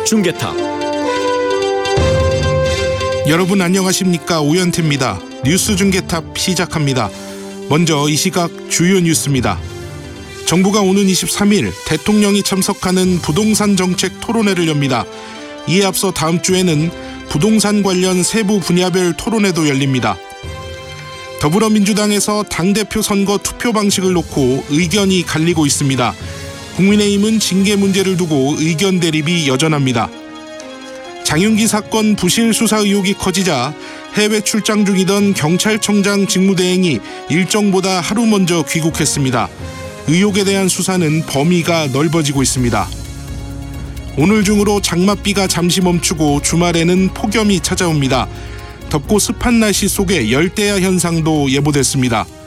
중계탑. 여러분 안녕하십니까? 오현태입니다. 뉴스 중계탑 시작합니다. 먼저 이 시각 주요 뉴스입니다. 정부가 오는 23일 대통령이 참석하는 부동산 정책 토론회를 엽니다. 이에 앞서 다음 주에는 부동산 관련 세부 분야별 토론회도 열립니다. 더불어민주당에서 당대표 선거 투표 방식을 놓고 의견이 갈리고 있습니다. 국민의힘은 징계 문제를 두고 의견 대립이 여전합니다. 장윤기 사건 부실 수사 의혹이 커지자 해외 출장 중이던 경찰청장 직무대행이 일정보다 하루 먼저 귀국했습니다. 의혹에 대한 수사는 범위가 넓어지고 있습니다. 오늘 중으로 장맛비가 잠시 멈추고 주말에는 폭염이 찾아옵니다. 덥고 습한 날씨 속에 열대야 현상도 예보됐습니다.